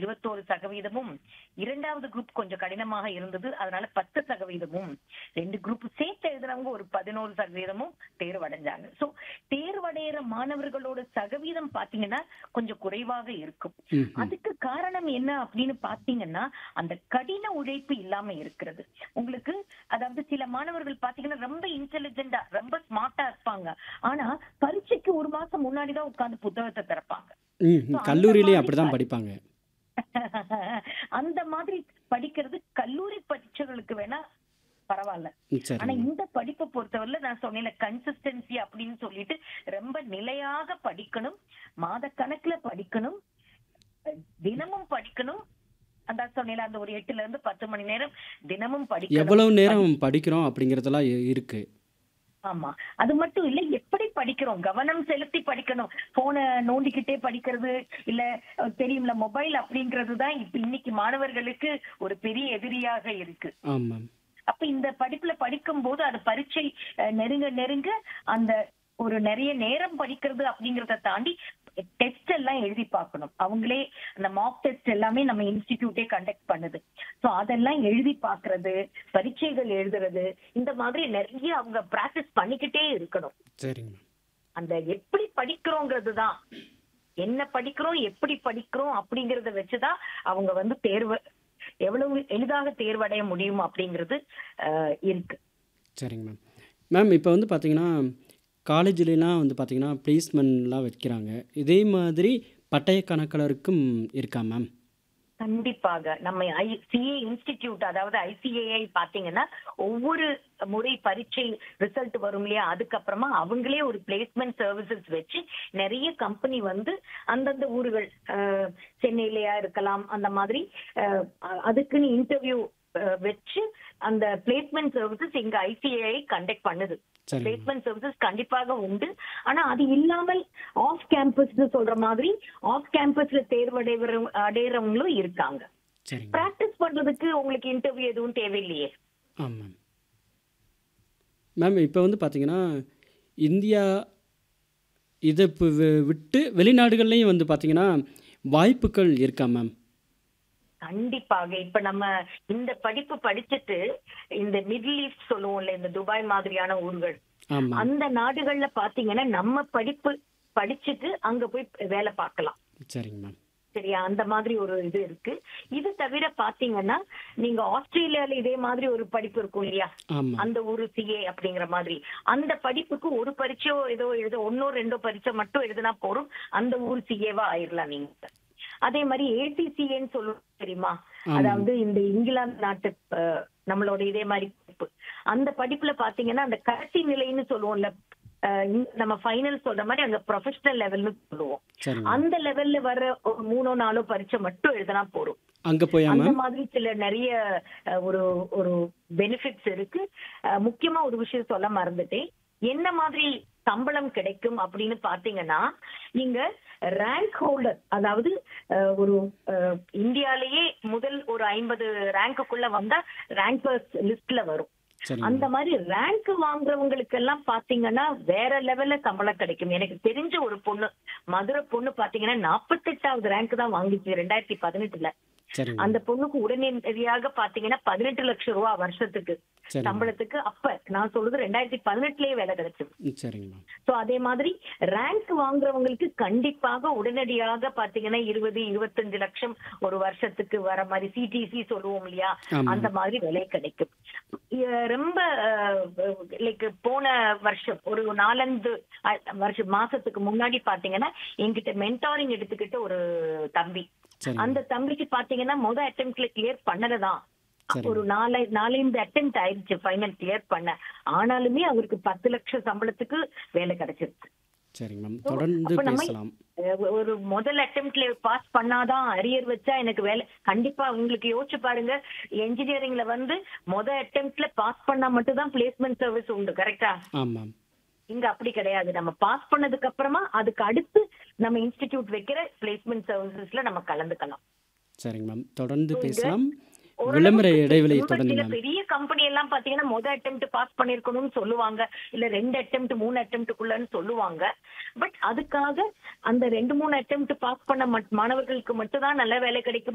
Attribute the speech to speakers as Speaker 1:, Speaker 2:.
Speaker 1: 21%, இரண்டாவது குரூப் கொஞ்சம் கடினமாக இருந்தது, அதனால 10%, 2 குரூப் சேர்த்து எழுதுறவங்க ஒரு 11% தேர்வடைஞ்சாங்க. சோ தேர்வடைகிற மாணவர்களோட சதவீதம் பாத்தீங்கன்னா கொஞ்சம் குறைவாக இருக்கும்.
Speaker 2: ம்ஹ்ம்.
Speaker 1: அதுக்கு காரணம் என்ன அப்படின்னு பாத்தீங்கன்னா அந்த கடின உழைப்பு இல்லாம இருக்கிறது. உங்களுக்கு அதாவது சில மாணவர்கள் பாத்தீங்கன்னா ரொம்ப இன்டெலிஜென்டா ரொம்ப ஸ்மார்ட்டா இருப்பாங்க. ஆனா பரீட்சைக்கு ஒரு மாசம் முன்னாடிதான் உட்கார்ந்து புத்தகத்தை திறப்பாங்க. So, அந்த
Speaker 2: கல்லூரியிலயும்
Speaker 1: மாதிரி
Speaker 2: அப்படிதான் படிப்பாங்க.
Speaker 1: அந்த மாதிரி படிக்கிறது கல்லூரி பரீட்சைகளுக்கு வேணா பரவாயில்ல. ஆனா
Speaker 2: சரிங்க.
Speaker 1: இந்த படிப்பை பொறுத்தவரையில நான் சொன்னேன்ல கன்சிஸ்டன்சி அப்படின்னு சொல்லிட்டு ரொம்ப நிலையாக படிக்கணும், மாத கணக்குல படிக்கணும், தினமும் படிக்கணும். அதான் சொன்னேன்ல அந்த ஒரு 8ல இருந்து 10 மணி நேரம் தினமும் படிக்கணும்.
Speaker 2: எவ்வளவு நேரம் படிக்கிறோம் அப்படிங்கிறதெல்லாம் இருக்கு.
Speaker 1: ஆமா, அது மட்டும் இல்ல, எப்படி படிக்கிறோம், கவனம் செலுத்தி படிக்கணும். போனை நோண்டிக்கிட்டே படிக்கிறது இல்ல, தெரியும்ல மொபைல் அப்படிங்கறதுதான் இப்ப இன்னைக்கு மாணவர்களுக்கு ஒரு பெரிய எதிரியாக இருக்கு.
Speaker 2: ஆமாம்.
Speaker 1: அப்ப இந்த படிப்புல படிக்கும் போது அது பரீட்சை நெருங்க நெருங்க அந்த ஒரு நிறைய நேரம் படிக்கிறது அப்படிங்கறத தாண்டி டெஸ்ட் எல்லாம் எழுதி பார்க்கணும். அவங்களே அந்த மாக் டெஸ்ட் எல்லாமே நம்ம இன்ஸ்டிடியூட்டே கண்டக்ட் பண்ணுது. சோ அதெல்லாம் எழுதி பார்க்கறது, பரீட்சைகள் எழுதுறது, இந்த மாதிரி நிறைய அவங்க பிராக்டிஸ் பண்ணிக்கிட்டே இருக்கணும்.
Speaker 2: சரிங்க.
Speaker 1: அந்த எப்படி படிக்கிறோங்கிறது தான், என்ன படிக்கிறோம் எப்படி படிக்கிறோம் அப்படிங்கறத வச்சுதான் அவங்க வந்து தேர்வு எவ்வளவு எளிதாக தேர்வடைய முடியும் அப்படிங்கிறது இருக்கு.
Speaker 2: சரிங்க மேம். மேம் இப்போ வந்து பார்த்தீங்கன்னா காலேஜ்லாம் வந்து பார்த்தீங்கன்னா பிளேஸ்மெண்ட்லாம் வைக்கிறாங்க. இதே மாதிரி பட்டய கணக்காளருக்கும் இருக்கா மேம்?
Speaker 1: கண்டிப்பாக நம்ம சிஏ இன்ஸ்டிடியூட் அதாவது ஐசிஏஐ பாத்தீங்கன்னா ஒவ்வொரு முறை பரீட்சை ரிசல்ட் வரும் இல்லையா, அதுக்கப்புறமா அவங்களே ஒரு பிளேஸ்மெண்ட் சர்வீசஸ் வச்சு நிறைய கம்பெனி வந்து அந்தந்த ஊர்கள் சென்னையிலயா இருக்கலாம் அந்த மாதிரி அதுக்குன்னு இன்டர்வியூ வச்சு அந்த பிளேஸ்மெண்ட் சர்வீசஸ் எங்க ஐசிஏஐ கண்டக்ட் பண்ணுது. பிளேஸ்மெண்ட் சர்வீசஸ் கண்டிப்பாக உண்டு. ஆனா அது இல்லாமல் ஆஃப் கேம்பஸ் சொல்ற மாதிரி ஆஃப் கேம்பஸ்ல அடையறவங்களும் இருக்காங்க. பிராக்டிஸ் பண்றதுக்கு உங்களுக்கு இன்டர்வியூ எதுவும் தேவையில்லையே.
Speaker 2: ஆமாம் மேம். இப்போ வந்து பார்த்தீங்கன்னா இந்தியா இதை விட்டு வெளிநாடுகள்லையும் வந்து பார்த்தீங்கன்னா வாய்ப்புகள் இருக்கா மேம்?
Speaker 1: கண்டிப்பாக. இப்ப நம்ம இந்த படிப்பு படிச்சுட்டு இந்த மிடில் ஈஸ்ட் சொல்லுவோம்ல, இந்த துபாய் மாதிரியான ஊர்கள், அந்த நாடுகள்ல பாத்தீங்கன்னா நம்ம படிப்பு படிச்சுட்டு அங்க போய் வேலை பார்க்கலாம்.
Speaker 2: சரிங்க மேம்.
Speaker 1: சரியா, அந்த மாதிரி ஒரு இது இருக்கு. இது தவிர பாத்தீங்கன்னா நீங்க ஆஸ்திரேலியால இதே மாதிரி ஒரு படிப்பு இருக்கும் இல்லையா, அந்த ஒரு சிஏ அப்படிங்கிற மாதிரி, அந்த படிப்புக்கு ஒரு பரீட்சையோ ஏதோ எழுத 1-2 பரீட்சை மட்டும் எழுதினா போறோம், அந்த ஊர் சிஏவா ஆயிடலாம் நீங்க. அதே மாதிரி ஏசிசிஏன்னு சொல்லுவோம் தெரியுமா, அதாவது இந்த இங்கிலாந்து நாட்டு நம்மளோட இதே மாதிரி படிப்பு, அந்த படிப்புல பாத்தீங்கன்னா அந்த கடைசி நிலைன்னு சொல்லுவோம்ல, நம்ம ஃபைனல் சொல்ற மாதிரி அங்க ப்ரொஃபஷனல் லெவல்னு சொல்லுவோம், அந்த லெவல்ல வர 3-4 பரீட்சை மட்டும் எழுதினா போறோம். அந்த மாதிரி சில நிறைய ஒரு ஒரு பெனிஃபிட்ஸ் இருக்கு. முக்கியமா ஒரு விஷயம் சொல்ல மறந்துட்டேன், என்ன மாதிரி சம்பளம் கிடைக்கும் அப்படின்னு பாத்தீங்கன்னா, நீங்க ரேங்க் ஹோல்டர், அதாவது ஒரு இந்தியாலேயே முதல் ஒரு 50 ரேங்க்குள்ள வந்தா ரேங்கர்ஸ் லிஸ்ட்ல வரும். அந்த மாதிரி ரேங்க் வாங்குறவங்களுக்கு எல்லாம் பாத்தீங்கன்னா வேற லெவல்ல சம்பளம் கிடைக்கும். எனக்கு தெரிஞ்ச ஒரு பொண்ணு, மதுரை பொண்ணு பாத்தீங்கன்னா 48வது ரேங்க் தான் வாங்கிச்சு 2018ல. அந்த பொண்ணுக்கு உடனடியாக பாத்தீங்கன்னா 18 லட்சம் ரூபாய் வருஷத்துக்கு சம்பளத்துக்கு. அப்ப நான் சொல்றது 2018லயே வேலை கிடைச்சது. சோ அதே மாதிரி ரேங்க் வாங்குறவங்களுக்கு கண்டிப்பாக உடனடியாக பாத்தீங்கன்னா 20-25 லட்சம் ஒரு வருஷத்துக்கு வர மாதிரி சிடிசி சொல்லுவோம் இல்லையா, அந்த மாதிரி வேலை கிடைக்கும். ரொம்ப லைக் போன வருஷம் ஒரு 4-5 மாசத்துக்கு முன்னாடி பாத்தீங்கன்னா என்கிட்ட மென்டாரிங் எடுத்துக்கிட்ட ஒரு தம்பி, அந்த தம்பிக்கு பாத்தீங்கன்னா முதல் அட்டெம்ப்ட்ல கிளியர் பண்ணலதான், ஒரு 4-5 அட்டெம்ப்ட் ஆயிடுச்சு ஃபைனல் கிளியர் பண்ண, ஆனாலுமே அவருக்கு 10 லட்சம் சம்பளத்துக்கு வேலை கிடைச்சிருக்கு. ஒரு முதல் அட்டெம்ப்ட்ல பாஸ் பண்ணாதான் அரியர் வச்சா எனக்கு வேலை. கண்டிப்பா உங்களுக்கு யோசிச்சு பாருங்க, என்ஜினியரிங்ல வந்து முதல் அட்டெம்ப்ட்ல பாஸ் பண்ணா மட்டும் தான் பிளேஸ்மெண்ட் சர்வீஸ் உண்டு, கரெக்டா? இங்க அப்படி கிடையாது. நம்ம பாஸ் பண்ணதுக்கு அப்புறமா அதுக்கு அடுத்து நம்ம இன்ஸ்டிடியூட் வைக்கிற பிளேஸ்மெண்ட் சர்வீசஸ்ல நம்ம கலந்துக்கலாம்.
Speaker 2: சரிங்க மேம், தொடர்ந்து பேசலாம். விளம்பர இடைவெளி தொடர்ந்து.
Speaker 1: பெரிய கம்பெனி எல்லாம் பாத்தீங்கன்னா முதல் அட்டெம்ப்ட் பாஸ் பண்ணிருக்கணும்னு சொல்லுவாங்க, இல்ல 2 அட்டெம்ப்ட் 3 அட்டெம்ப்ட்குள்ளன்னு சொல்லுவாங்க. பட் அதுக்காக அந்த 2-3 அட்டெம்ப்ட் பாஸ் பண்ண மாணவர்களுக்கு மட்டும் தான் நல்ல வேலை கிடைக்கும்